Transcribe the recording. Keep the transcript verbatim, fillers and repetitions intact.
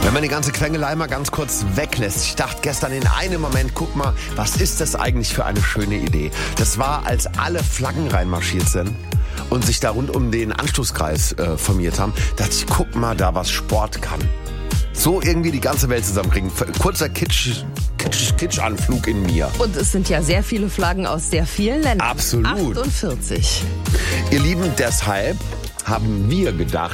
Wenn man die ganze Quengelei mal ganz kurz weglässt. Ich dachte gestern in einem Moment, guck mal, was ist das eigentlich für eine schöne Idee? Das war, als alle Flaggen reinmarschiert sind und sich da rund um den Anstoßkreis äh, formiert haben, dachte ich, guck mal da, was Sport kann. So irgendwie die ganze Welt zusammenkriegen. Kurzer Kitsch, Kitsch, Kitschanflug in mir. Und es sind ja sehr viele Flaggen aus sehr vielen Ländern. Absolut. achtundvierzig. Ihr Lieben, deshalb haben wir gedacht,